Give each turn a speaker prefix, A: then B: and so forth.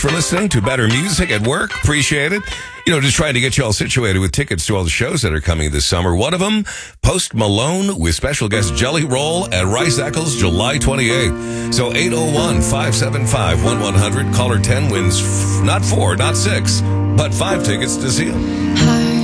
A: for listening to better music at work. Appreciate it. Just trying to get you all situated with tickets to all the shows that are coming this summer. One of them, Post Malone with special guest Jelly Roll at Rice Eccles, July 28th. So 801-575-1100. Caller 10 wins not 4, not 6, but 5 tickets to see him.